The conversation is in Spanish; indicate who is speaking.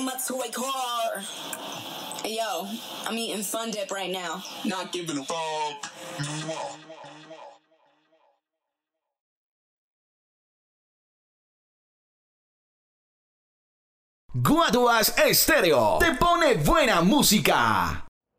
Speaker 1: my toy car. Hey, yo, I'm eating Fun Dip right now.
Speaker 2: Not giving a fuck.
Speaker 3: Guaduas Estéreo te pone buena música.